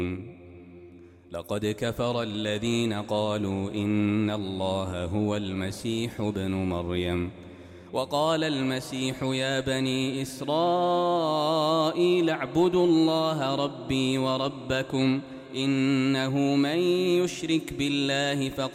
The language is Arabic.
لقد كفر الذين قالوا إن الله هو المسيح ابن مريم وقال المسيح يا بني إسرائيل اعبدوا الله ربي وربكم إنه من يشرك بالله